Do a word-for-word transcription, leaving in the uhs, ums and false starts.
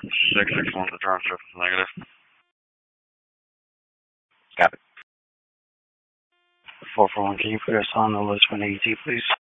six six one to drone shift negative. Got it. four four one, can you put us on the Lisbon A T, please?